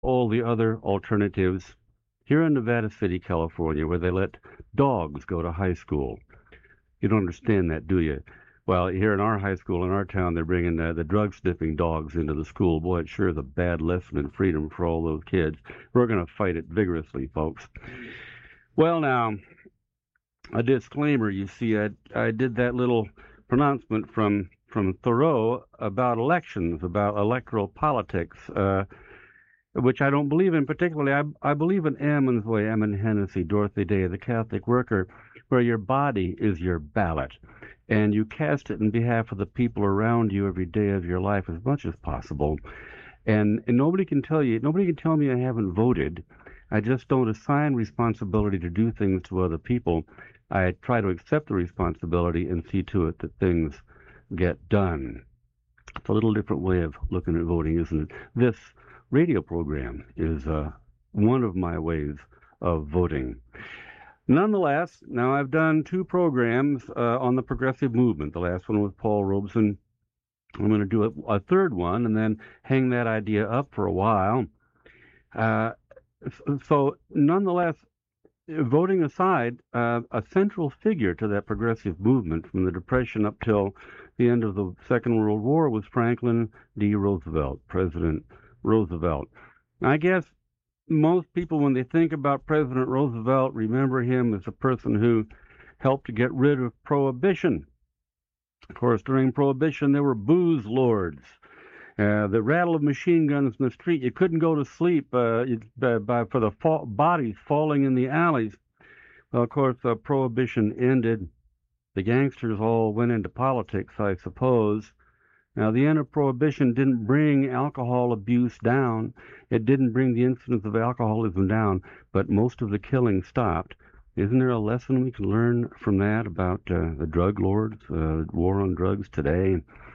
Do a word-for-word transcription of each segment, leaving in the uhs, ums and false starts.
all the other alternatives here in Nevada City, California, where they let dogs go to high school. You don't understand that, do you? Well, here in our high school in our town, they're bringing uh, the drug sniffing dogs into the school. Boy, it sure is a bad lesson in freedom for all those kids. We're going to fight it vigorously, folks. Well, now, a disclaimer. You see, I, I did that little pronouncement from from Thoreau about elections, about electoral politics. Uh, which I don't believe in particularly. I, I believe in Ammons way, Ammon Hennessy, Dorothy Day, the Catholic worker, where your body is your ballot, and you cast it in behalf of the people around you every day of your life as much as possible. And, and nobody can tell you, nobody can tell me I haven't voted. I just don't assign responsibility to do things to other people. I try to accept the responsibility and see to it that things get done. It's a little different way of looking at voting, isn't it? This radio program is uh, one of my ways of voting. Nonetheless, now I've done two programs uh, on the progressive movement. The last one was Paul Robeson. I'm going to do a, a third one and then hang that idea up for a while. Uh, so, nonetheless, voting aside, uh, a central figure to that progressive movement from the Depression up till the end of the Second World War was Franklin D. Roosevelt, President Roosevelt. I guess most people, when they think about President Roosevelt, remember him as a person who helped to get rid of Prohibition. Of course, during Prohibition, there were booze lords. Uh, the rattle of machine guns in the street. You couldn't go to sleep uh, uh, by, for the fa- bodies falling in the alleys. Well, of course, uh, Prohibition ended. The gangsters all went into politics, I suppose. Now, the end of Prohibition didn't bring alcohol abuse down. It didn't bring the incidence of alcoholism down, but most of the killing stopped. Isn't there a lesson we can learn from that about uh, the drug lords, uh, war on drugs today?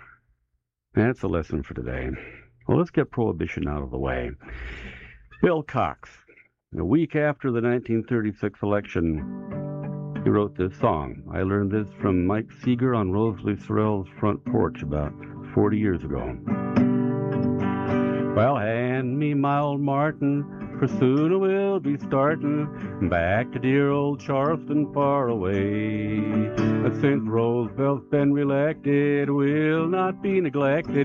That's a lesson for today. Well, let's get Prohibition out of the way. Bill Cox, a week after the nineteen thirty-six election, he wrote this song. I learned this from Mike Seeger on Rosalie Sorrell's front porch about forty years ago. Well, hand me my old Martin, for soon we'll be starting back to dear old Charleston far away. Since Roosevelt's been reelected, we'll not be neglected.